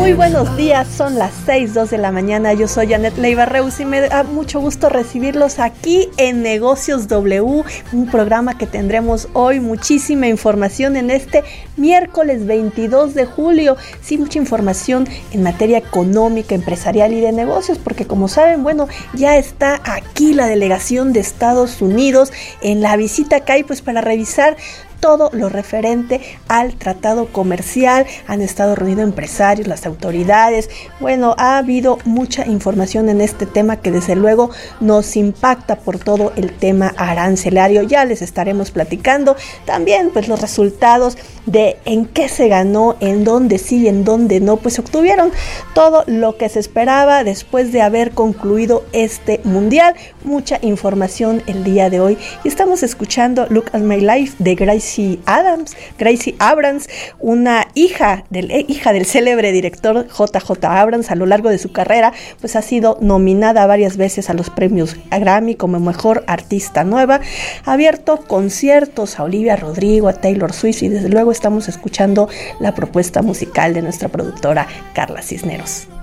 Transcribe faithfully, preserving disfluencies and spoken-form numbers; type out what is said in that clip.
Muy buenos días, son las seis, dos de la mañana, yo soy Janet Leiva Reus y me da mucho gusto recibirlos aquí en Negocios W, un programa que tendremos hoy, muchísima información en este miércoles veintidós de julio, sí, mucha información en materia económica, empresarial y de negocios, porque como saben, bueno, ya está aquí la delegación de Estados Unidos en la visita acá y pues para revisar todo lo referente al tratado comercial. Han estado reunidos empresarios, las autoridades. Bueno, ha habido mucha información en este tema que desde luego nos impacta por todo el tema arancelario. Ya les estaremos platicando también pues los resultados de en qué se ganó, en dónde sí y en dónde no. Pues obtuvieron todo lo que se esperaba después de haber concluido este mundial. Mucha información el día de hoy. Y estamos escuchando Look at My Life de Gracie Adams, Gracie Abrams, una hija del, eh, hija del célebre director J J Abrams. A lo largo de su carrera, pues ha sido nominada varias veces a los premios Grammy como mejor artista nueva. Ha abierto conciertos a Olivia Rodrigo, a Taylor Swift y desde luego estamos escuchando la propuesta musical de nuestra productora Carla Cisneros.